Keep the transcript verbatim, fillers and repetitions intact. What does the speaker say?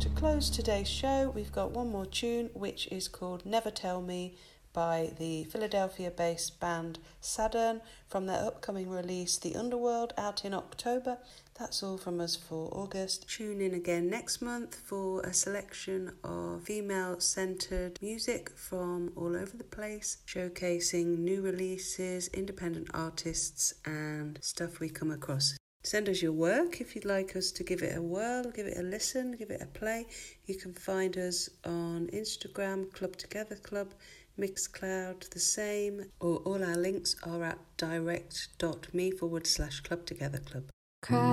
To close today's show, we've got one more tune, which is called Never Tell Me by the Philadelphia-based band Saturn from their upcoming release The Underworld, out in October. That's all from us for August. Tune in again next month for a selection of female-centered music from all over the place, showcasing new releases, independent artists, and stuff we come across. Send us your work if you'd like us to give it a whirl, give it a listen, give it a play. You can find us on Instagram, Club Together Club, Mixcloud, the same, or all our links are at direct.me forward slash Club Together Club. Cry.